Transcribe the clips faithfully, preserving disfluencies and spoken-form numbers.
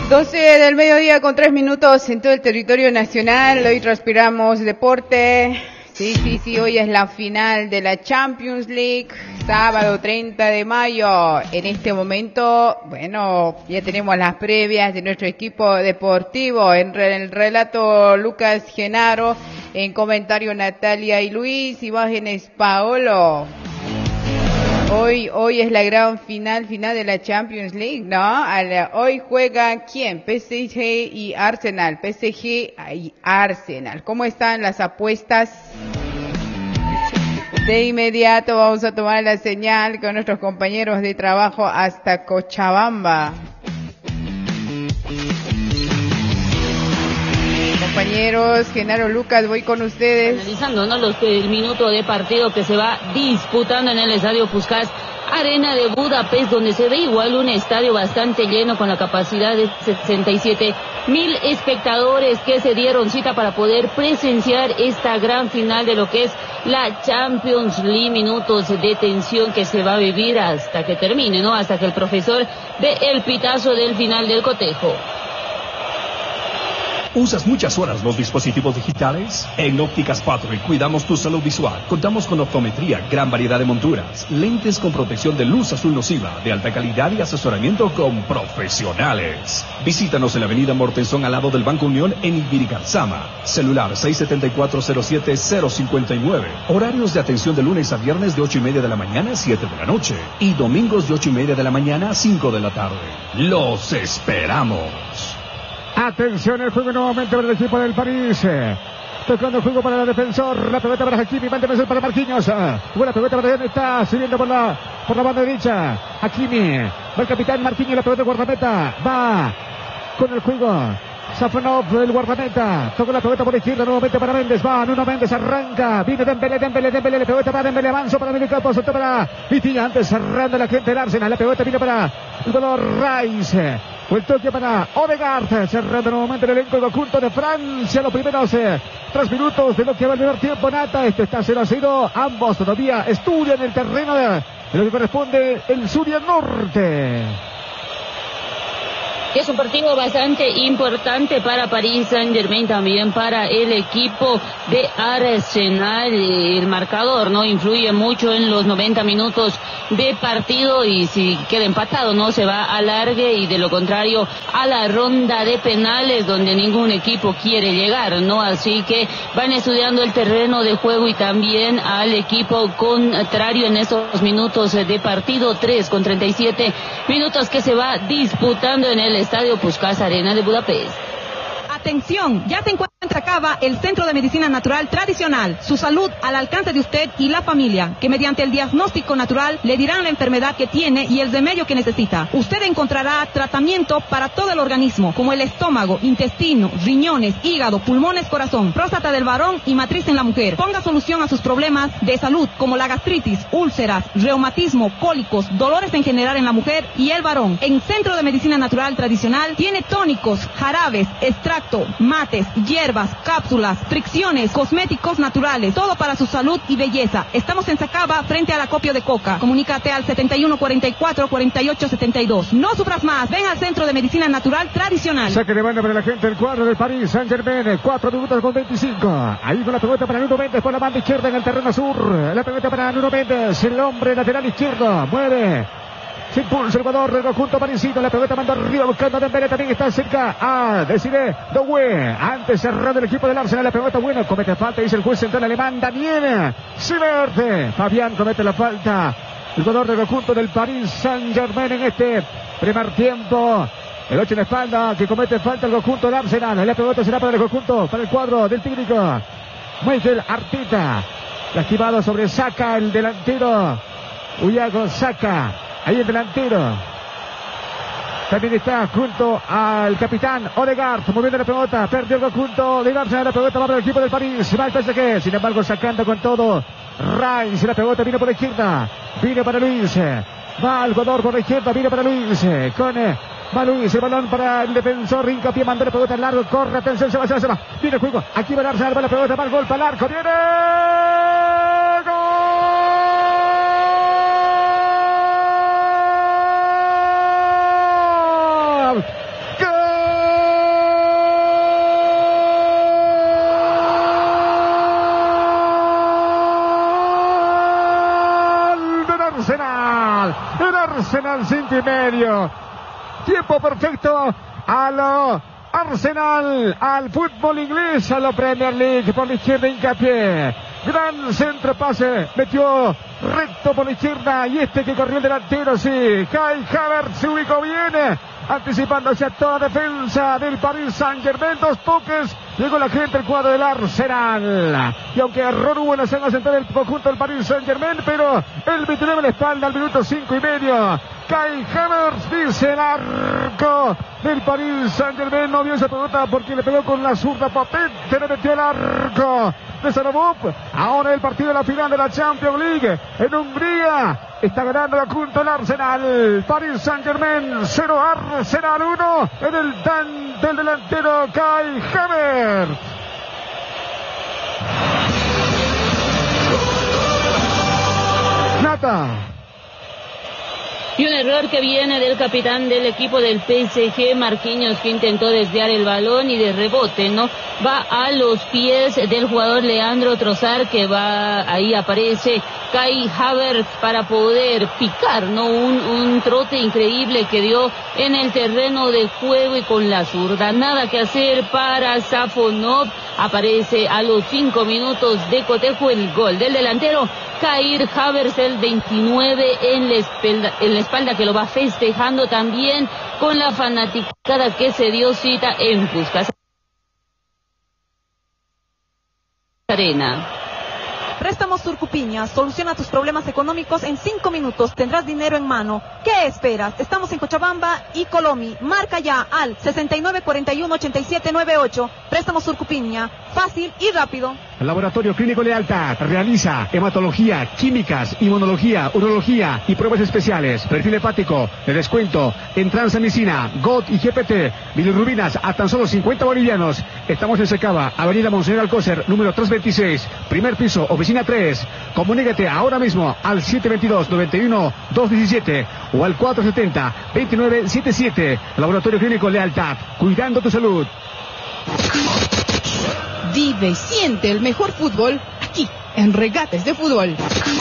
doce del mediodía con tres minutos en todo el territorio nacional. Hoy transpiramos deporte. Sí, sí, sí, hoy es la final de la Champions League, sábado treinta de mayo. En este momento, bueno, ya tenemos las previas de nuestro equipo deportivo. En el relato Lucas Genaro, en comentario Natalia y Luis, imágenes Paolo. Hoy, hoy es la gran final, final de la Champions League, ¿no? Al, hoy juega ¿quién? P S G y Arsenal. P S G y Arsenal. ¿Cómo están las apuestas? De inmediato vamos a tomar la señal con nuestros compañeros de trabajo hasta Cochabamba. Compañeros, Genaro, Lucas, voy con ustedes. Analizando, ¿no?, los, el minuto de partido que se va disputando en el estadio Puskás Arena de Budapest, donde se ve igual un estadio bastante lleno con la capacidad de sesenta y siete mil espectadores que se dieron cita para poder presenciar esta gran final de lo que es la Champions League. Minutos de tensión que se va a vivir hasta que termine, ¿no? Hasta que el profesor dé el pitazo del final del cotejo. ¿Usas muchas horas los dispositivos digitales? En Ópticas Patrick cuidamos tu salud visual. Contamos con optometría, gran variedad de monturas, lentes con protección de luz azul nociva, de alta calidad y asesoramiento con profesionales. Visítanos en la avenida Mortenson al lado del Banco Unión en Ibiricarzama. Celular seis siete cuatro cero siete cero cinco nueve. Horarios de atención de lunes a viernes de ocho y media de la mañana a siete de la noche. Y domingos de ocho y media de la mañana a cinco de la tarde. ¡Los esperamos! Atención, el juego nuevamente para el equipo del París. Tocando el juego para el defensor. La pelota para Hakimi. Va a defensor para Marquinhos. Buena pelota para él. Está subiendo por la, por la banda derecha. Hakimi. Va el capitán Marquinhos. La pelota de guardameta. Va con el juego. Safonov, el guardameta. Toca la pelota por izquierda nuevamente para Méndez. Va Nuno Méndez. Arranca. Viene Dembélé, Dembélé, Dembélé. La pelota para Dembélé. Avanzo para el campo. Soltó para Vitinha. Antes cerrando la gente del Arsenal. La pelota viene para el jugador Rice. El toque para Odegaard, cerrando nuevamente el elenco conjunto de Francia. Los primeros eh, tres minutos de lo que va a primer tiempo, Nata. Esto está cero a cero. Ambos todavía estudian el terreno de, de lo que corresponde el sur y el norte. Es un partido bastante importante para Paris Saint-Germain, también para el equipo de Arsenal. El marcador no influye mucho en los noventa minutos de partido, y si queda empatado no se va a alargue, y de lo contrario a la ronda de penales, donde ningún equipo quiere llegar, ¿no? Así que van estudiando el terreno de juego y también al equipo contrario en esos minutos de partido. Tres con treinta y siete minutos que se va disputando en el Estadio Puskás Arena de Budapest. Atención, ya se encuentra Cava, el Centro de Medicina Natural Tradicional. Su salud al alcance de usted y la familia, que mediante el diagnóstico natural le dirán la enfermedad que tiene y el remedio que necesita. Usted encontrará tratamiento para todo el organismo, como el estómago, intestino, riñones, hígado, pulmones, corazón, próstata del varón y matriz en la mujer. Ponga solución a sus problemas de salud, como la gastritis, úlceras, reumatismo, cólicos, dolores en general en la mujer y el varón. En Centro de Medicina Natural Tradicional tiene tónicos, jarabes, extracto, mates, hierbas, cápsulas, fricciones, cosméticos naturales, todo para su salud y belleza. Estamos en Sacaba, frente al acopio de Coca. Comunícate al setenta y uno cuarenta y cuatro cuarenta y ocho setenta y dos. No sufras más, ven al Centro de Medicina Natural Tradicional. Saque de banda para la gente del cuadro del Paris Saint-Germain, cuatro minutos con veinticinco. Ahí con la pelota para Nuno Méndez por la banda izquierda en el terreno sur. La pelota para Nuno Méndez, el hombre lateral izquierdo, mueve. Se impulsa el jugador del conjunto parisino. La pelota manda arriba buscando a Dembélé. También está cerca a Desiré Doué. Antes cerrando el equipo del Arsenal. La pelota buena. Comete falta. Dice el juez central alemán Daniel Sivert. Fabián comete la falta. El jugador del conjunto del Paris Saint-Germain en este primer tiempo. El ocho en la espalda que comete falta el conjunto del Arsenal. La pelota será para el conjunto, para el cuadro del técnico Mikel Arteta. Lastimado sobre Saka, el delantero. Thiago Saka. Ahí el delantero. También está junto al capitán Odegaard, moviendo la pelota. Perdió el conjunto de Arsenal. La pelota va para el equipo del París. Va el P S G. Sin embargo, sacando con todo. Rice. La pelota viene por la izquierda. Viene para Luis. Va el jugador por la izquierda. Viene para Luis. Con va Luis. El balón para el defensor. Hincapié. Mandó la pelota al largo. Corre. Atención. Se va, se va, se va. Viene el juego. Aquí va el Arsenal. Va la pelota. Va el gol para el arco. Viene. ¡Gol! ¡Gol! Arsenal cinco y medio. Tiempo perfecto a lo Arsenal, al fútbol inglés, a la Premier League. Por la izquierda, Hincapié. Gran centro pase, metió recto por la izquierda y este que corrió el delantero, sí. Kai Havertz se ubicó bien, anticipándose a toda defensa del Paris Saint-Germain. Dos toques, llegó la gente al cuadro del Arsenal. Y aunque error hubo en la zona central del conjunto del Paris Saint-Germain, pero el metió en la espalda al minuto cinco y medio. Kai Havertz dice el arco del Paris Saint-Germain. No vio esa pelota porque le pegó con la zurda potente, le metió el arco de Sarabov. Ahora el partido de la final de la Champions League en Hungría. Está ganando la junta el Arsenal. Paris Saint-Germain cero, Arsenal uno. En el tan del delantero Kai Havertz. Nata. Y un error que viene del capitán del equipo del P S G, Marquinhos, que intentó desviar el balón y de rebote, ¿no? Va a los pies del jugador Leandro Trossard, que va, ahí aparece Kai Havertz para poder picar, ¿no? Un, un trote increíble que dio en el terreno de juego y con la zurda. Nada que hacer para Safonov. Aparece a los cinco minutos de cotejo el gol del delantero Kai Havertz, el veintinueve, en la espalda, en la espalda, que lo va festejando también con la fanaticada que se dio cita en Puskas Arena. Préstamos Surcupiña, soluciona tus problemas económicos en cinco minutos, tendrás dinero en mano. ¿Qué esperas? Estamos en Cochabamba y Colomi. Marca ya al sesenta y nueve cuarenta y uno ochenta y siete noventa y ocho. Préstamos Surcupiña, fácil y rápido. El Laboratorio Clínico Lealtad realiza hematología, químicas, inmunología, urología y pruebas especiales. Perfil hepático de descuento en transamicina, G O T y G P T. Bilirrubinas a tan solo cincuenta bolivianos. Estamos en Secaba, Avenida Monseñor Alcócer, número trescientos veintiséis, primer piso, oficina tres. Comunícate ahora mismo al siete veintidós, noventa y uno, doscientos diecisiete o al cuatrocientos setenta, veintinueve setenta y siete. Laboratorio Clínico Lealtad, cuidando tu salud. Vive y siente el mejor fútbol aquí, en Regates de Fútbol.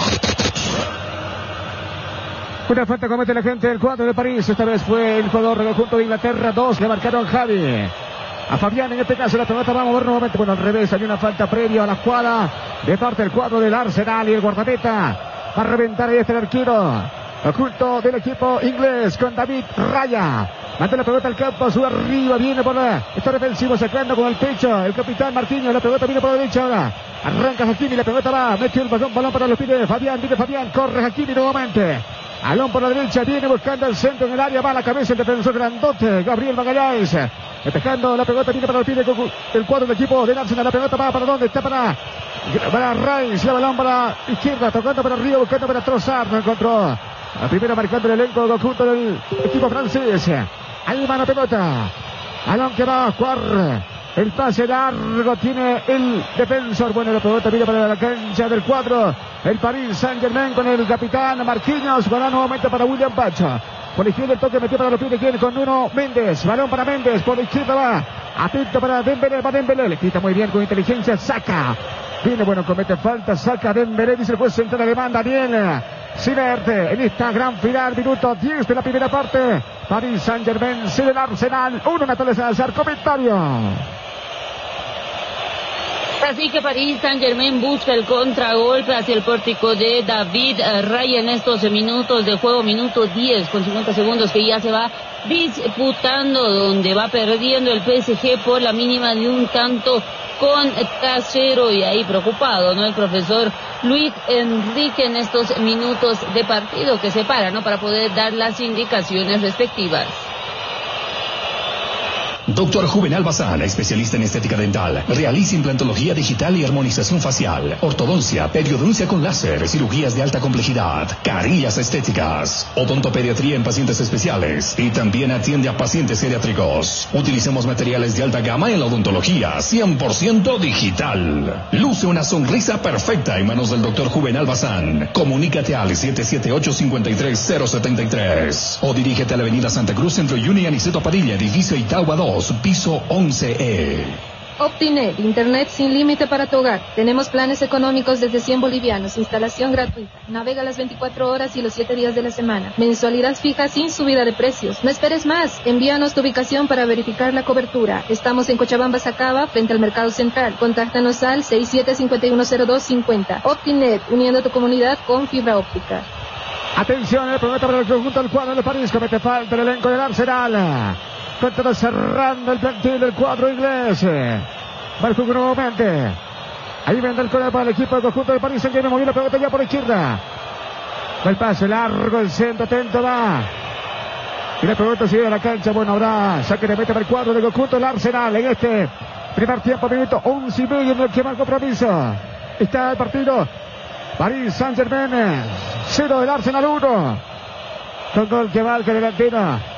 Una falta comete la gente del cuadro de París. Esta vez fue el jugador del conjunto de Inglaterra. Dos le marcaron Javi. A Fabián, en este caso, la pelota va a mover nuevamente. Bueno, al revés, hay una falta previa a la jugada de parte del cuadro del Arsenal. Y el guardameta va a reventar ahí este el arquero conjunto del equipo inglés con David Raya. Manda la pelota al campo, sube arriba, viene por la... Está defensivo, sacando con el pecho el capitán Marquinhos. La pelota viene por la derecha ahora. Arranca Hakimi, la pelota va, mete el balón, balón para los pies de Fabián. Viene Fabián, corre Hakimi nuevamente. Balón por la derecha, viene buscando el centro en el área, va a la cabeza el defensor grandote, Gabriel Magallanes. Despejando la pelota, viene para los pies del cuadro del equipo de Arsenal. La pelota va para dónde, está para... Para Rice, la balón para la izquierda, tocando para arriba, buscando para Trossard, no encontró. La primera marcando el elenco conjunto del equipo francés. Ahí va la pelota. Balón que va a jugar. El pase largo tiene el defensor. Bueno, la pelota viene para la cancha del cuadro. El Paris Saint-Germain con el capitán Marquinhos. Balón nuevamente para William Pacha. Por la izquierda el toque metió para los pies de quien con Nuno Méndez. Balón para Méndez. Por la izquierda va. Atento para Dembélé. Para Dembélé. Le quita muy bien con inteligencia. Saca. Viene, bueno, comete falta. Saca Dembélé. Dice el juez central alemán Daniel Sinerte. En esta gran final. Minuto diez de la primera parte. Paris Saint-Germain. Sigue el Arsenal. Uno Natales Salazar. Comentario. Así que Paris Saint-Germain busca el contragolpe hacia el pórtico de David Raya en estos minutos de juego, minuto diez con cincuenta segundos que ya se va disputando, donde va perdiendo el P S G por la mínima de un tanto con Casero, y ahí preocupado, ¿no? El profesor Luis Enrique en estos minutos de partido que se para, ¿no? Para poder dar las indicaciones respectivas. Doctor Juvenal Bazán, especialista en estética dental. Realiza implantología digital y armonización facial, ortodoncia, periodoncia con láser, cirugías de alta complejidad, carillas estéticas, odontopediatría en pacientes especiales y también atiende a pacientes geriátricos. Utilicemos materiales de alta gama en la odontología, cien por ciento digital. Luce una sonrisa perfecta en manos del doctor Juvenal Bazán. Comunícate al siete siete ocho, cinco tres cero siete tres o dirígete a la avenida Santa Cruz, Centro Juni, Aniceto Padilla, edificio Itagua dos, piso once E. Optinet, internet sin límite para tu hogar. Tenemos planes económicos desde cien bolivianos, instalación gratuita. Navega las veinticuatro horas y los siete días de la semana. Mensualidad fija sin subida de precios. No esperes más. Envíanos tu ubicación para verificar la cobertura. Estamos en Cochabamba, Sacaba, frente al Mercado Central. Contáctanos al seis siete cinco uno cero dos cinco cero. Optinet, uniendo tu comunidad con fibra óptica. Atención, el problema para el conjunto del cuadro de París. Comete falta el elenco del Arsenal. Cuenta cerrando el plantel del cuadro inglés. Va el juego nuevamente. Ahí vendrá el corner para el equipo del conjunto de París. Saint-Germain movió la pelota ya por izquierda. Va el pase largo, el centro, atento va. Y la pelota sigue a la cancha. Bueno, habrá saque de meta para el cuadro del conjunto del Arsenal en este primer tiempo, minuto once y medio en el que va el compromiso. Está el partido. París Saint-Germain cero del Arsenal uno. Con gol que marca el delantero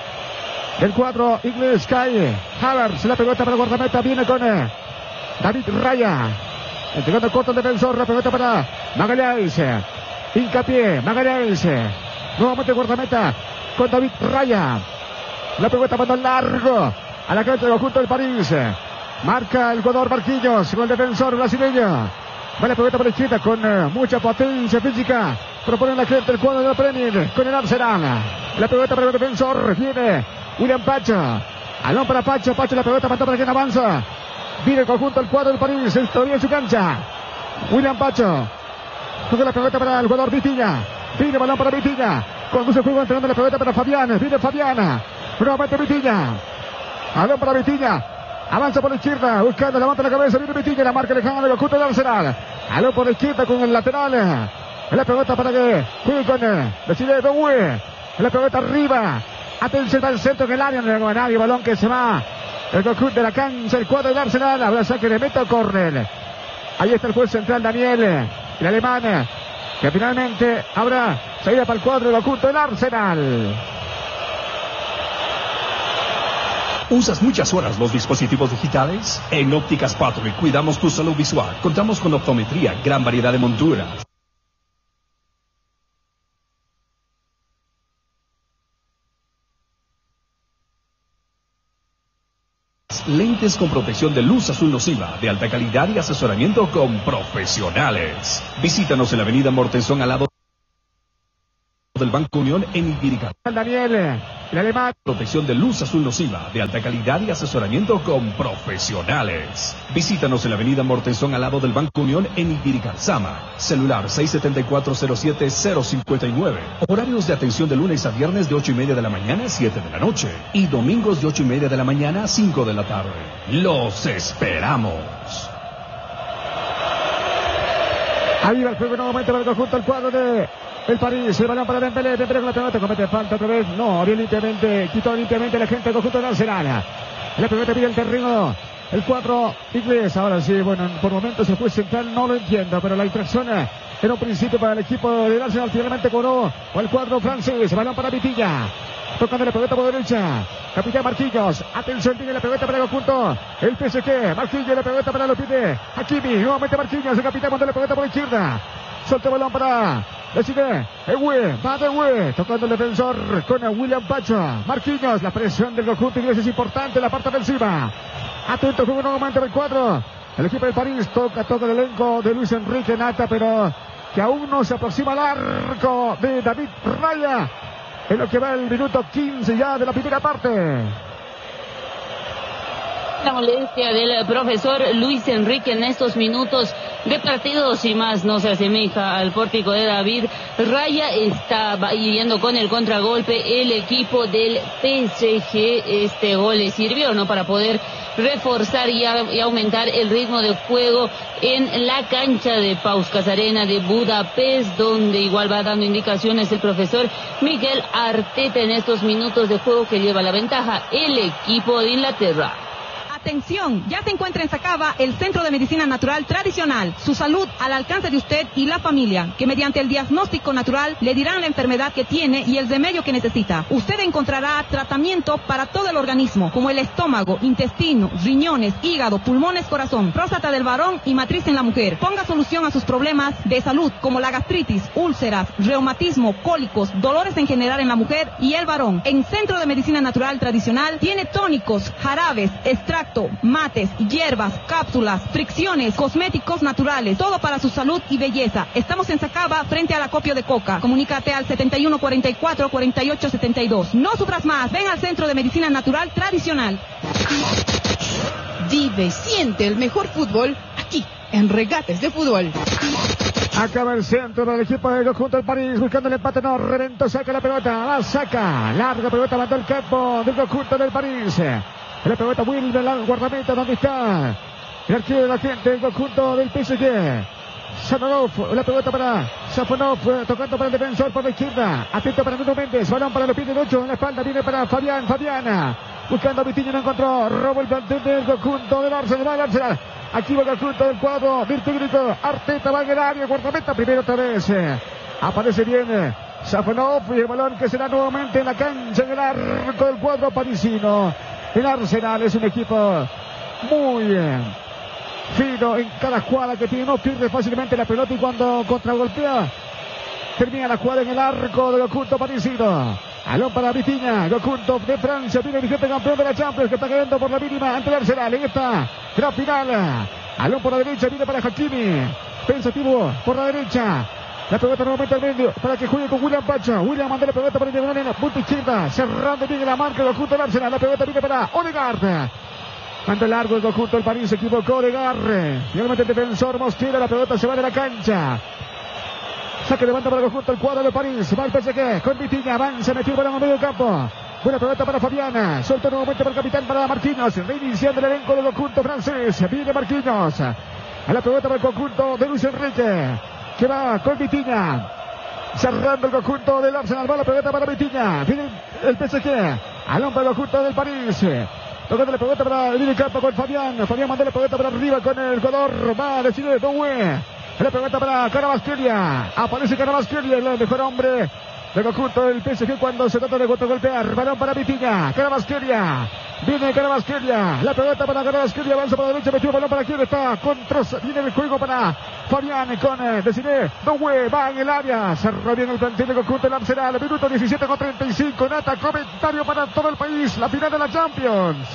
del cuadro inglés, Kai Havertz. La pelota para el guardameta, viene con eh, David Raya. Entregando corto el defensor, la pelota para Magalhães. Hincapié, Magalhães. Nuevamente el guardameta con David Raya. La pelota manda largo a la cancha del conjunto del París. Marca el jugador Marquinhos con el defensor brasileño. Va la pelota por la izquierda con eh, mucha potencia física. Propone la gente el cuadro de la Premier con el Arsenal. La pelota para el defensor. Viene William Pacho. Alón para Pacho. Pacho la pelota para quien avanza. Viene el conjunto el cuadro del París. Todavía en su cancha. William Pacho. Toca la pelota para el jugador Vitinha. Viene balón para Vitinha. Conduce el juego entregando la pelota para Fabián. Viene Fabián. Nuevamente Vitinha. Alón para Vitinha. Avanza por la izquierda. Buscando, levanta la cabeza. Viene Vitinha. La marca lejana del conjunto del Arsenal. Alón por la izquierda con el lateral. La pelota para que juegue con decide Doué. La pelota arriba. Atención al centro en el área. No hay nadie. Balón que se va. El conjunto de la cancha. El cuadro del Arsenal. Habrá saque de meta o córner. Ahí está el juez central Daniel. El alemán. Que finalmente habrá salida para el cuadro del conjunto del Arsenal. ¿Usas muchas horas los dispositivos digitales? En Ópticas Patrick cuidamos tu salud visual. Contamos con optometría, gran variedad de monturas. Lentes con protección de luz azul nociva, de alta calidad y asesoramiento con profesionales. Visítanos en la avenida Mortenson al lado del Banco Unión en Ibirica. Daniel, el alemán. Protección de luz azul nociva, de alta calidad y asesoramiento con profesionales. Visítanos en la avenida Mortenson al lado del Banco Unión en Ibiricarzama. Celular seis siete cuatro cero siete cero cinco nueve. Horarios de atención de lunes a viernes de ocho y media de la mañana a siete de la noche. Y domingos de ocho y media de la mañana a cinco de la tarde. Los esperamos. Ahí va el juego nuevamente para el conjunto al cuadro de el París. El balón para Dembélé. Dembélé con la pelota. Comete falta otra vez. No, abrió limpiamente. Quitó limpiamente la gente del conjunto de Arsenal. La pelota pide el terreno. El cuadro inglés. Ahora sí, bueno, por momentos se fue central. No lo entiendo, pero la infracción era un principio para el equipo del Arsenal. Finalmente cobró o el cuadro francés. Balón para Vitinha. Tocando la pelota por derecha. Capitán Marquinhos. Atención, tiene la pelota para el conjunto. El P S G. Marquinhos, la pelota para los pies de Hakimi. Nuevamente Marquinhos. El capitán manda la pelota por la izquierda. Suelta el balón para decide Ewe. Va de Ewe. Tocando el defensor con William Pacho. Marquinhos. La presión del conjunto inglés es importante en la parte ofensiva. Atento, juego nuevamente del cuadro. El equipo del París toca, toca el elenco de Luis Enrique Nata, pero que aún no se aproxima al arco de David Raya. En lo que va el minuto quince ya de la primera parte. La molestia del profesor Luis Enrique en estos minutos de partidos y más no se asemeja al pórtico de David Raya. Está hiriendo con el contragolpe el equipo del P S G. Este gol le sirvió, ¿no?, para poder reforzar y, a, y aumentar el ritmo de juego en la cancha de Puskás Arena de Budapest, donde igual va dando indicaciones el profesor Mikel Arteta en estos minutos de juego que lleva la ventaja el equipo de Inglaterra. Atención, ya se encuentra en Sacaba el Centro de Medicina Natural Tradicional. Su salud al alcance de usted y la familia, que mediante el diagnóstico natural le dirán la enfermedad que tiene y el remedio que necesita. Usted encontrará tratamiento para todo el organismo, como el estómago, intestino, riñones, hígado, pulmones, corazón, próstata del varón y matriz en la mujer. Ponga solución a sus problemas de salud, como la gastritis, úlceras, reumatismo, cólicos, dolores en general en la mujer y el varón. En Centro de Medicina Natural Tradicional tiene tónicos, jarabes, extractos, pasto, mates, hierbas, cápsulas, fricciones, cosméticos naturales, todo para su salud y belleza. Estamos en Sacaba, frente al acopio de Coca. Comunícate al setenta y uno cuarenta y cuatro cuarenta y ocho setenta y dos. No sufras más, ven al Centro de Medicina Natural Tradicional. Vive, siente el mejor fútbol aquí, en Regates de Fútbol. Acaba el centro del equipo del conjunto del París, buscando el empate, no, reventó, saca la pelota, la saca, larga pelota, mandó el campo del conjunto del París. La pelota vuelve al guardameta, donde está el arquero de la gente del conjunto del P S G. Safonov, la pelota para Safonov, tocando para el defensor por la izquierda, atento para Nuno Méndez, balón para los pies de ocho, en la espalda viene para Fabián, Fabiana, buscando a Vitinho, no encontró, robo el plantel del conjunto del Arsenal, va el Arsenal, aquí va el conjunto del cuadro del técnico, Arteta va en el área, guardameta primero otra vez, aparece bien Safonov y el balón que será nuevamente en la cancha, en el arco del cuadro parisino. El Arsenal es un equipo muy fino en cada jugada que tiene, no pierde fácilmente la pelota y cuando contragolpea termina la jugada en el arco del conjunto parisino. Balón para Vitinha, el conjunto de Francia, viene el vigente campeón de la Champions que está cayendo por la mínima ante el Arsenal en esta gran final. Balón por la derecha, viene para Hakimi, pensativo por la derecha. La pelota nuevamente al medio para que juegue con William Pacha. William manda la pelota para el diagonal en la punta izquierda, cerrando bien la marca del conjunto del Arsenal. La pelota viene para Odegaard. Manda largo el conjunto del París, se equivocó Odegaard. Finalmente el defensor Mosquera, la pelota se va de la cancha. Saque de banda para el conjunto del cuadro de París. Va el P S G con Vitinha, avanza, metió el balón a medio campo. Buena pelota para Fabiana, suelta nuevamente para el capitán, para Marquinhos, reiniciando el elenco del conjunto francés. Viene Marquinhos. A la pelota para el conjunto de Luis Enrique, que va con Vitinha, cerrando el conjunto del Arsenal, va la pelota para Vitinha, viene el P S G, balón para el conjunto del París, tocando la pelota para el campo con Fabián, Fabián mandó la pelota para arriba con el jugador, va a decir Doué, la pelota para Carabasquelia, aparece Carabasquelia, el mejor hombre del conjunto del P S G cuando se trata de golpear, balón para Vitinha, Carabasquelia, viene Carabasquelia, la pelota para Carabasquelia, avanza para la derecha, metió el balón para quien está, contra, viene el juego para Fabián con eh, Desiree Doué, va en el área, cerró bien el plantel del conjunto del Arsenal, minuto diecisiete con treinta y cinco, nota, comentario para todo el país, la final de la Champions.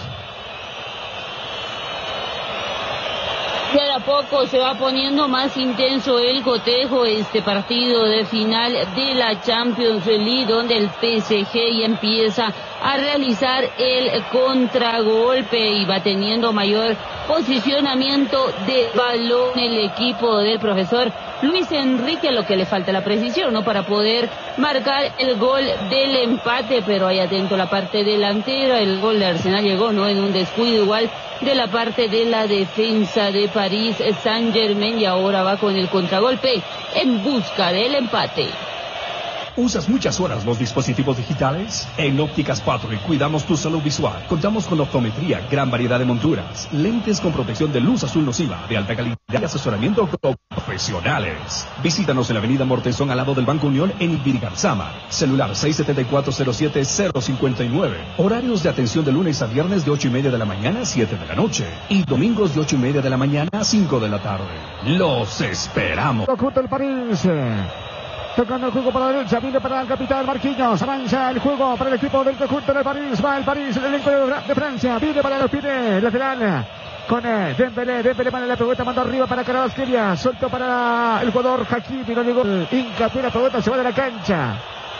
De a poco se va poniendo más intenso el cotejo, este partido de final de la Champions League, donde el P S G ya empieza a realizar el contragolpe y va teniendo mayor posicionamiento de balón el equipo del profesor Luis Enrique, lo que le falta la precisión, ¿no?, para poder marcar el gol del empate, pero ahí atento la parte delantera, el gol de Arsenal llegó, ¿no?, en un descuido igual de la parte de la defensa de París Saint-Germain y ahora va con el contragolpe en busca del empate. ¿Usas muchas horas los dispositivos digitales? En Ópticas Patrick cuidamos tu salud visual. Contamos con optometría, gran variedad de monturas, lentes con protección de luz azul nociva, de alta calidad y asesoramiento con profesionales. Visítanos en la avenida Mortenzón al lado del Banco Unión en Ibirgarzama. Celular seis siete cuatro cero siete cero cinco nueve. Horarios de atención de lunes a viernes de ocho y media de la mañana a siete de la noche. Y domingos de ocho y media de la mañana a cinco de la tarde. ¡Los esperamos! Conjunto del París. Tocando el juego para la derecha, viene para el capitán Marquinhos, avanza el juego para el equipo del conjunto de París, va el París, el elenco de, de Francia, viene para los pies, lateral, con eh, Dembélé, Dembélé manda la pelota, manda arriba para Carabasquelia, suelto para el jugador Hakimi, no llegó, hincapié la pelota, se va de la cancha,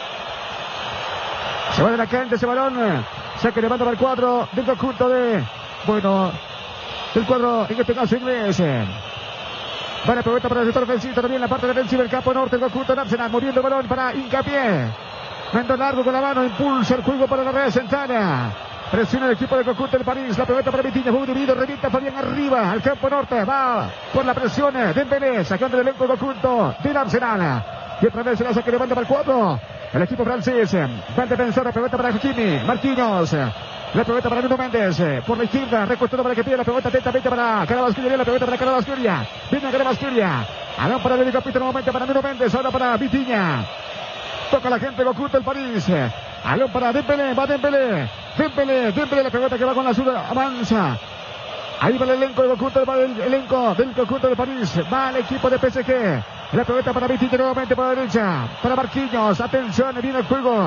se va de la cancha ese balón, saque de banda para el cuadro del conjunto de, bueno, del cuadro, en este caso inglés. Va la pelota para el sector ofensivo, también la parte defensiva del campo norte, el conjunto de Arsenal, moviendo el balón para hincapié. Mando largo con la mano, impulsa el juego para la red central. Presiona el equipo del conjunto del París, la pelota para Vitinha, juego dividido, revienta Fabián arriba, al campo norte, va por la presión de Dembélé, sacando el elenco del conjunto del Arsenal. Y otra vez se la saque de banda para el cuadro. El equipo francés, va el defensor, la pelota para Hakimi, Marquinhos. La pelota para Nuno Méndez, por la izquierda, recuestado para que pide la pelota atentamente para Carabasquelia, la pelota para Carabasquelia, viene Carabasquelia, balón para el capitán nuevamente para Nuno Méndez, ahora para Vitinha, toca la gente, lo oculta el París, balón para Dembélé, va Dembélé, Dembélé, Dembélé, la pelota que va con la zurda, avanza, ahí va el elenco del conjunto, el elenco del conjunto de París, va el equipo de P S G, la pelota para Vitinha nuevamente para la derecha, para Marquinhos, atención, viene el juego.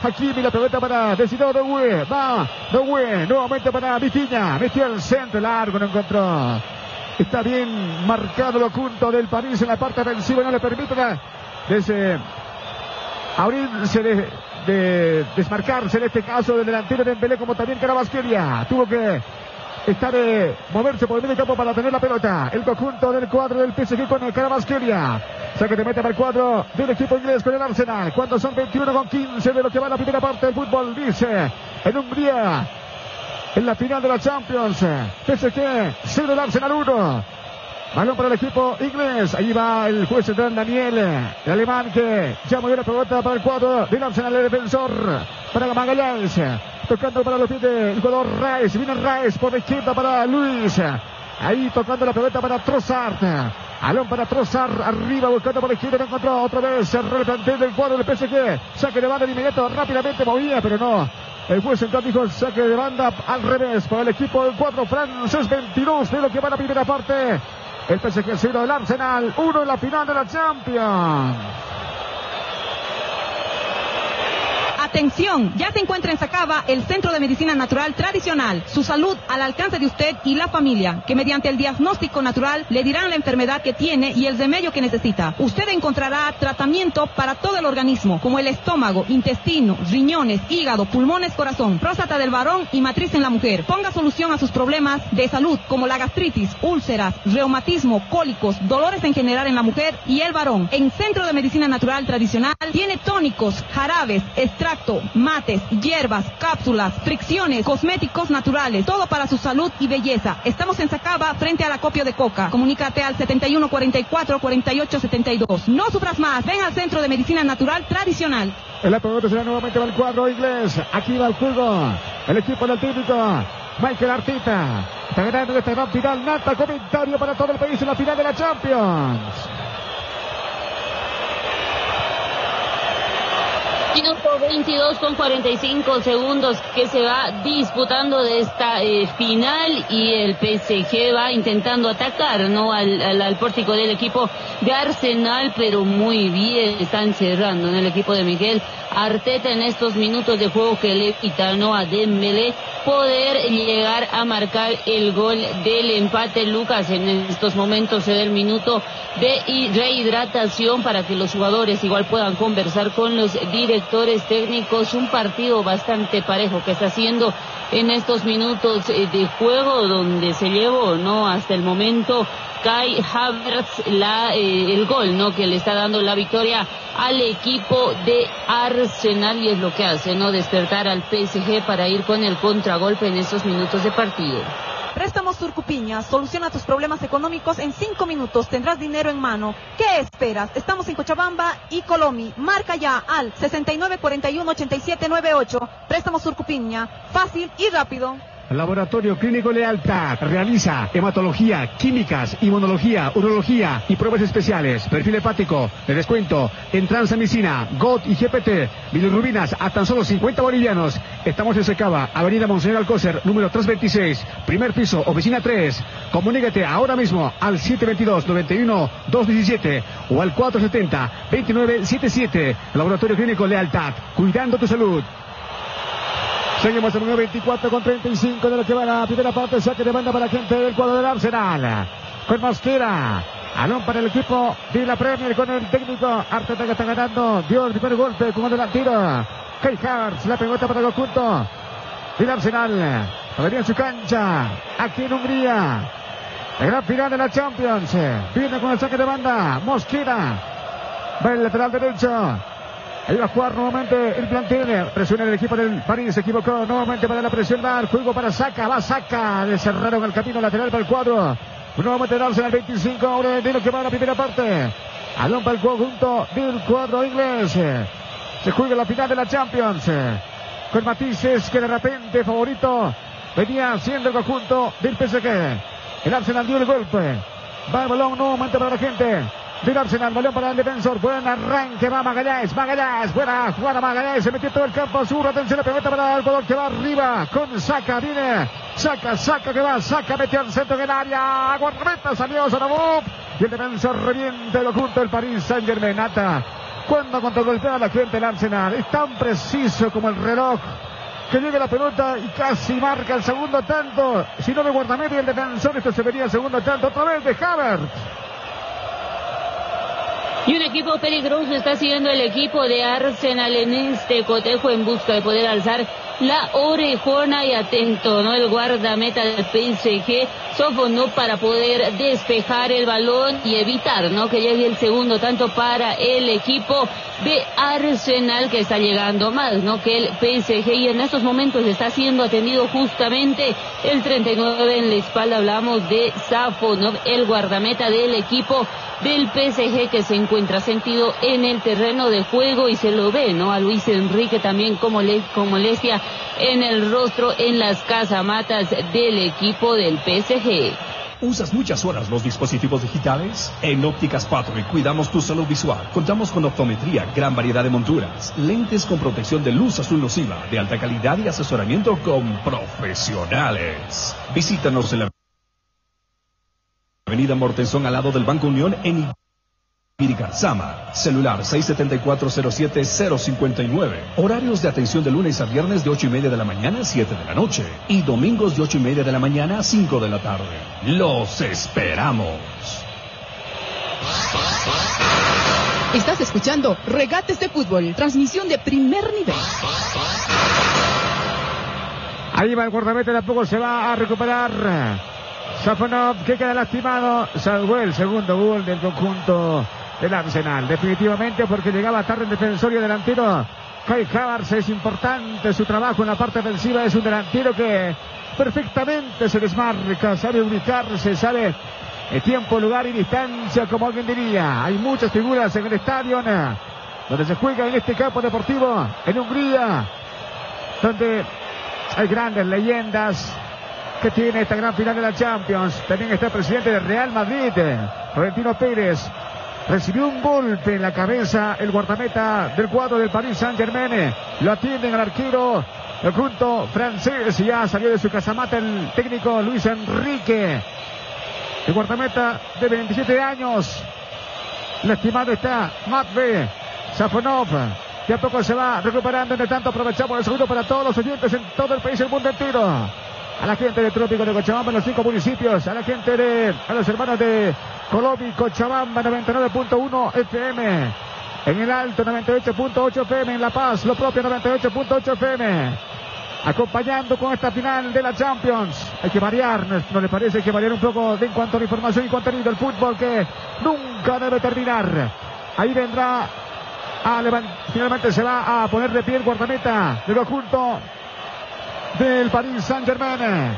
Hakimi, la pelota para Decidó Doué. Va Doué, nuevamente para Vitinha. Metió el centro largo, no encontró. Está bien marcado lo oculto del París en la parte ofensiva. No le permite desde abrirse de, de desmarcarse en este caso del delantero de Dembélé, como también Kvaratskhelia. Tuvo que estar de moverse por el medio campo para tener la pelota. El conjunto del cuadro del P S G con el Kvaratskhelia. O sea que te mete para el cuadro del equipo inglés con el Arsenal. Cuando son veintiuno con quince de lo que va la primera parte del fútbol. Dice en Hungría, en la final de la Champions, P S G cero, el Arsenal uno. Balón para el equipo inglés. Ahí va el juez central Daniel, el alemán, que ya movió la pelota para el cuadro del Arsenal, el defensor para Magallanes. Tocando para los pies del jugador Rice. Viene Rice por la izquierda para Luis. Ahí tocando la pelota para Trossard. Balón para Trossard. Arriba buscando por la izquierda. No encontró otra vez. Cerró el plantel del cuadro del P S G. Saque de banda de inmediato. Rápidamente movía, pero no. El juez central dijo saque de banda al revés para el equipo del cuadro francés. veintidós de lo que va la primera parte. El P S G cero, el Arsenal uno en la final de la Champions. Atención, ya se encuentra en Sacaba el Centro de Medicina Natural Tradicional. Su salud al alcance de usted y la familia, que mediante el diagnóstico natural le dirán la enfermedad que tiene y el remedio que necesita. Usted encontrará tratamiento para todo el organismo, como el estómago, intestino, riñones, hígado, pulmones, corazón, próstata del varón y matriz en la mujer. Ponga solución a sus problemas de salud, como la gastritis, úlceras, reumatismo, cólicos, dolores en general en la mujer y el varón. En Centro de Medicina Natural Tradicional tiene tónicos, jarabes, extractos, mates, hierbas, cápsulas, fricciones, cosméticos naturales, todo para su salud y belleza. Estamos en Sacaba, frente al acopio de Coca. Comunícate al setenta y uno cuarenta y cuatro cuarenta y ocho setenta y dos. No sufras más, ven al Centro de Medicina Natural Tradicional. El pelota será nuevamente para el cuadro inglés. Aquí va el juego el equipo del técnico Mikel Arteta. Está ganando este gran final. Nata, comentario para todo el país en la final de la Champions. Minuto veintidós con cuarenta y cinco segundos que se va disputando de esta eh, final, y el P S G va intentando atacar, ¿no? Al, al, al pórtico del equipo de Arsenal, pero muy bien están cerrando en el equipo de Miguel Arteta en estos minutos de juego que le quitan, ¿no? A Dembélé poder llegar a marcar el gol del empate. Lucas, en estos momentos se da el minuto de rehidratación para que los jugadores igual puedan conversar con los directores técnicos. Un partido bastante parejo que está haciendo en estos minutos de juego, donde se llevó, ¿no? Hasta el momento Kai Havertz la, eh, el gol, ¿no? Que le está dando la victoria al equipo de Arsenal, y es lo que hace, ¿no? Despertar al P S G para ir con el contragolpe en estos minutos de partido. Préstamos Surcupiña, soluciona tus problemas económicos en cinco minutos, tendrás dinero en mano. ¿Qué esperas? Estamos en Cochabamba y Colomi. Marca ya al sesenta y nueve cuarenta y uno ochenta y siete noventa y ocho. Préstamos Surcupiña, fácil y rápido. Laboratorio Clínico Lealtad realiza hematología, químicas, inmunología, urología y pruebas especiales. Perfil hepático de descuento en Transamicina, G O T y G P T. Bilirrubinas a tan solo cincuenta bolivianos. Estamos en Secaba, Avenida Monseñor Alcócer, número trescientos veintiséis, primer piso, oficina tres. Comunícate ahora mismo al siete veintidós, noventa y uno, doscientos diecisiete o al cuatrocientos setenta, veintinueve setenta y siete. Laboratorio Clínico Lealtad, cuidando tu salud. Seguimos en uno veinticuatro con treinta y cinco de lo que va la primera parte. Saque de banda para la gente del cuadro del Arsenal. Con Mosquera. Balón para el equipo de la Premier con el técnico Arteta, que está ganando. Dio el primer golpe con el delantero Kai Havertz. La pelota para el conjunto del Arsenal. Venía en su cancha aquí en Hungría. El gran final de la Champions. Viene con el saque de banda Mosquera. Va el lateral derecho. Ahí va a jugar nuevamente el plantel. Presiona el equipo del París. Se equivocó nuevamente para la presión. Va el juego para Saka. Va Saka. Le cerraron el camino lateral para el cuadro. Nuevamente el Arsenal veinticinco. Ahora de lo que va la primera parte. Balón para el conjunto del cuadro inglés. Se juega la final de la Champions. Con matices que de repente favorito venía siendo el conjunto del P S G. El Arsenal dio el golpe. Va el balón nuevamente para la gente del Arsenal. Balón para el defensor. Buen arranque. Va Magallanes. Magallanes. Buena jugada Magallanes. Se metió todo el campo sur. Atención, la pelota para el jugador que va arriba con Saka. Viene Saka. Saka que va. Saka metió al centro del área. Guardameta salió Sarabov. Y el defensor revienta el conjunto del Paris Saint-Germain. Nata. Cuando contragolpea a la gente el Arsenal. Es tan preciso como el reloj, que llega la pelota y casi marca el segundo tanto. Si no de guardameta y el defensor, esto se vería el segundo tanto. Otra vez de Havertz. Y un equipo peligroso está siguiendo el equipo de Arsenal en este cotejo en busca de poder alzar la orejona. Y atento, ¿no? El guardameta del P S G, Sofonov, para poder despejar el balón y evitar, ¿no?, que llegue el segundo tanto para el equipo de Arsenal, que está llegando más, ¿no?, que el P S G. Y en estos momentos está siendo atendido justamente el treinta y nueve en la espalda. Hablamos de Sofonov, el guardameta del equipo del P S G, que se encuentra sentido en el terreno de juego, y se lo ve, ¿no?, a Luis Enrique también con, mole con molestia en el rostro en las casamatas del equipo del P S G. ¿Usas muchas horas los dispositivos digitales? En Ópticas Patrick cuidamos tu salud visual. Contamos con optometría, gran variedad de monturas, lentes con protección de luz azul nociva, de alta calidad y asesoramiento con profesionales. Visítanos en la Avenida Mortenson, al lado del Banco Unión, en Ibiricarzama. Celular seis siete cuatro cero siete cero cinco nueve. Horarios de atención de lunes a viernes de ocho y media de la mañana a siete de la noche. Y domingos de ocho y media de la mañana a cinco de la tarde. ¡Los esperamos! Estás escuchando Regates de Fútbol, transmisión de primer nivel. Ahí va el guardameta, tampoco se va a recuperar Sofonov, que queda lastimado. Salvó el segundo gol del conjunto del Arsenal, definitivamente, porque llegaba tarde el defensor y delantero Kai Havertz. Es importante su trabajo en la parte ofensiva. Es un delantero que perfectamente se desmarca, sabe ubicarse, sabe el tiempo, lugar y distancia, como alguien diría. Hay muchas figuras en el estadio donde se juega en este campo deportivo en Hungría, donde hay grandes leyendas que tiene esta gran final de la Champions. También está el presidente del Real Madrid, Florentino Pérez. Recibió un golpe en la cabeza el guardameta del cuadro del Paris Saint-Germain. Lo atienden al arquero junto francés. Ya salió de su casamata el técnico Luis Enrique. El guardameta de veintisiete años. Lastimado está Matvey Sofonov. De a poco se va recuperando. Entre tanto aprovechamos el segundo para todos los oyentes en todo el país, el mundo entero. A la gente de Trópico de Cochabamba, en los cinco municipios. A la gente de, a los hermanos de Colombia, Cochabamba, noventa y nueve punto uno F M. En el Alto, noventa y ocho punto ocho F M. En La Paz, lo propio, noventa y ocho punto ocho F M. Acompañando con esta final de la Champions. Hay que variar, ¿no le parece? Hay que variar un poco en cuanto a la información y contenido. El fútbol que nunca debe terminar. Ahí vendrá a levantar. Finalmente se va a poner de pie el guardameta del conjunto del Paris Saint-Germain.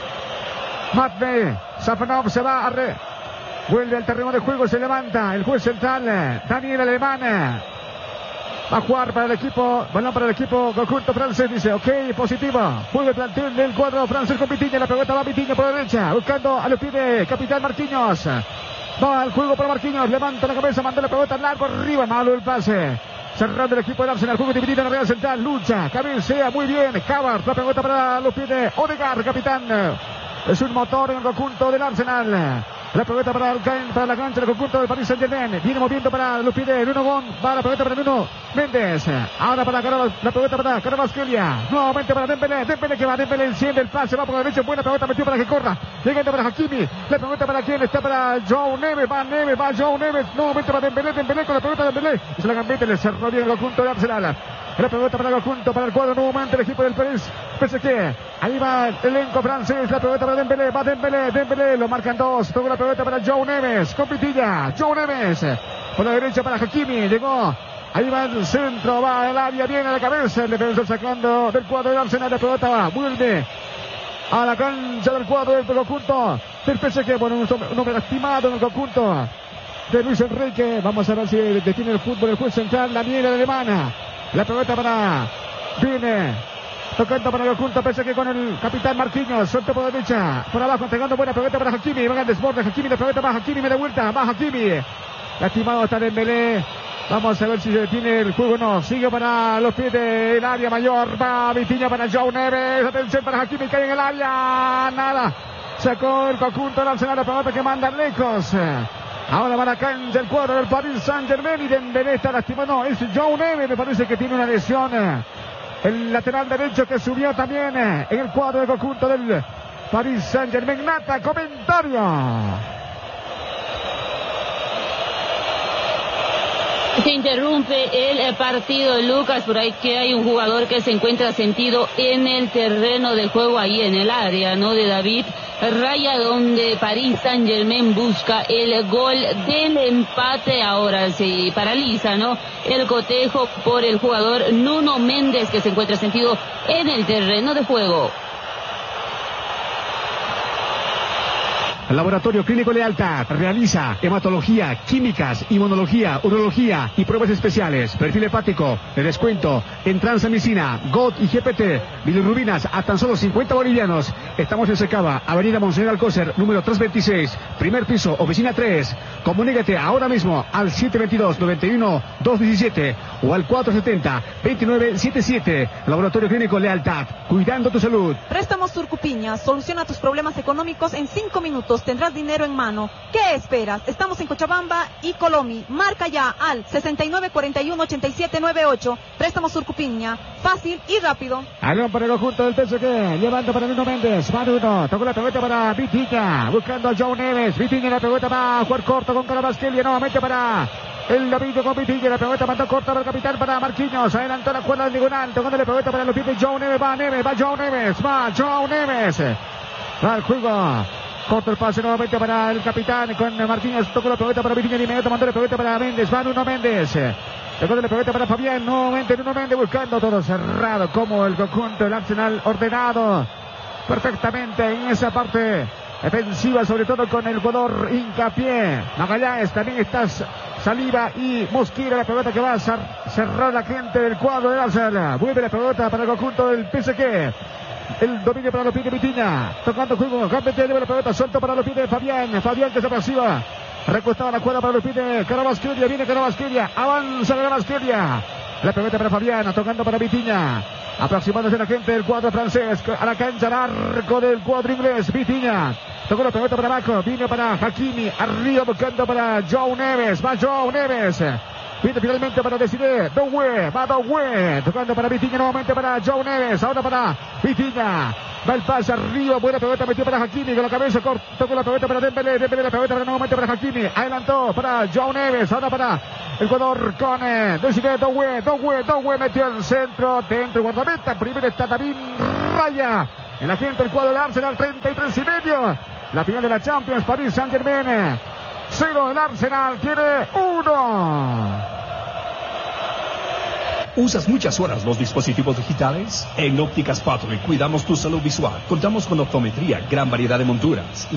Matvey Sofonov se va a re... vuelve al terreno de juego, se levanta el juez central Daniel Alemán. Va a jugar para el equipo, balón para el equipo conjunto francés, dice, ok, positivo. Juega el plantel del cuadro francés con Vitinha, la pelota va Vitinha por la derecha, buscando a los pies de capitán Marquinhos. Va al juego para Marquinhos, levanta la cabeza, manda la pelota largo arriba, malo el pase. Cerrando el equipo del Arsenal, juego dividido en la Real Central, lucha, cabecea muy bien, Havertz, la pelota para los pies de Odegaard, capitán. Es un motor en el conjunto del Arsenal. La pelota para, el, para la cancha del conjunto del Paris Saint-Germain. Viene moviendo para los pies de Nuno Gon. Va la pelota para Nuno Méndez. Ahora para Carlos, la pelota para Carvajal. Nuevamente para Dembélé. Dembélé que va, Dembélé enciende el pase. Va por la derecha. Buena pelota metió para que corra. Llegando para Hakimi. La pelota para quien está para Joe Neves. Va Neves, va Joe Neves. Nuevamente para Dembélé. Dembélé con la pelota de Dembélé. Y se la gambeta. Le cerró bien el conjunto de Arsenal. La pelota para el conjunto, para el cuadro nuevamente el equipo del París P S G. Ahí va el elenco francés, la pelota para Dembélé, va Dembélé, Dembélé, lo marcan dos, toca la pelota para Joe Neves, con Vitilla, Joe Neves, por la derecha para Hakimi, llegó, ahí va el centro, va el área, viene a la cabeza, el defensor sacando del cuadro del Arsenal, la pelota va, vuelve a la cancha del cuadro del conjunto del P S G, bueno, un hombre lastimado en el conjunto de Luis Enrique, vamos a ver si detiene el fútbol el juez central, Daniel Alemana. La pelota para viene tocando para el conjunto P S G con el capitán Marquinhos, suelto por la derecha, por abajo entregando buena pelota para Hakimi, va al desborde Hakimi, la pelota para Hakimi, me da vuelta, va Hakimi, lastimado está Dembélé, vamos a ver si se detiene el juego, no, sigue para los pies del área mayor, va Vitinha para Joe Neves, atención para Hakimi, cae en el área, nada, sacó el conjunto del Arsenal, la pelota que manda lejos. Ahora va a la cancha el cuadro del Paris Saint-Germain y Dembélé está lastimado. No, es João Neves, me parece que tiene una lesión. El lateral derecho que subió también en el cuadro del conjunto del Paris Saint-Germain. Nata, comentario. Se interrumpe el partido, Lucas, por ahí que hay un jugador que se encuentra sentido en el terreno de juego, ahí en el área, ¿no?, de David Raya, donde Paris Saint-Germain busca el gol del empate. Ahora se paraliza, ¿no?, el cotejo por el jugador Nuno Méndez, que se encuentra sentido en el terreno de juego. El Laboratorio Clínico Lealtad realiza hematología, químicas, inmunología, urología y pruebas especiales. Perfil hepático, de descuento en transamicina, G O T y G P T. Bilirrubinas a tan solo cincuenta bolivianos. Estamos en Secaba, Avenida Monseñor Alcócer, número trescientos veintiséis, primer piso, oficina tres. Comunícate ahora mismo al siete veintidós, noventa y uno, doscientos diecisiete o al cuatrocientos setenta, veintinueve setenta y siete. Laboratorio Clínico Lealtad, cuidando tu salud. Préstamos Surcupiña, soluciona tus problemas económicos en cinco minutos. Tendrás dinero en mano. ¿Qué esperas? Estamos en Cochabamba y Colomi. Marca ya al sesenta y nueve cuarenta y uno ochenta y siete noventa y ocho. Préstamos Surcupiña, fácil y rápido. Alón para el conjunto del P S G, llevando para Nuno Méndez. Va Nuno, tocó la pelota para Vitinha, buscando a João Neves. Vitinha, la pelota va a jugar corto con Carabasquelia, nuevamente para el David con Vitinha, la pelota mandó corta para el capitán, para Marquinhos. Adelantó la cuerda del diagonal, tocando la pelota para los pies de João Neves. Va Neves, va João Neves, va João Neves. Va al juego. Corta el pase nuevamente para el capitán con Marquinhos. Tocó la pelota para Vitinha de inmediato. Mandó la pelota para Méndez. Va Nuno Méndez. Tocó la pelota para Fabián. Nuevamente Nuno Méndez buscando todo cerrado. Como el conjunto del Arsenal ordenado perfectamente en esa parte defensiva. Sobre todo con el jugador Hincapié. Magallanes también está Saliba y Mosquera. La pelota que va a cerrar la gente del cuadro del Arsenal. Vuelve la pelota para el conjunto del P S G. El dominio para los pies de Vitinha. Tocando juego. Gambete lleva la pelota. Suelto para los pies de Fabián. Fabián que se aproxima. Recostada la cuerda para los pies de Carabasquelia. Viene Carabasquelia. Avanza Carabasquelia. La pelota para Fabián. Tocando para Vitinha. Aproximándose la gente del cuadro francés. A la cancha, al arco del cuadro inglés. Vitinha. Tocó la pelota para abajo. Vino para Hakimi. Arriba buscando para João Neves. Va João Neves. Viene finalmente para decidir Doué, va Doué, tocando para Vitinha, nuevamente para João Neves, ahora para Vitinha, va el pase arriba, buena pelota, metió para Hakimi, con la cabeza, tocó la pelota para Dembélé, Dembélé la pelota para nuevamente para Hakimi, adelantó para João Neves, ahora para el jugador con eh, decide Doué, Doué, Doué, metió el centro, dentro, guardameta, primero está David Raya, el agente del cuadro del Arsenal, treinta y tres y medio, la final de la Champions, Paris Saint-Germain. Cero, el Arsenal tiene uno. ¿Usas muchas horas los dispositivos digitales? En Ópticas Pathway cuidamos tu salud visual. Contamos con optometría, gran variedad de monturas.